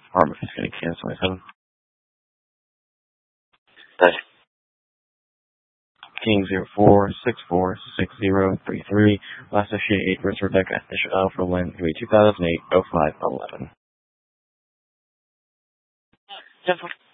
Arm is going to cancel 27. King 04646033. Last officiate 8 versus Rebecca Fisher Alpha Win 2008 0511.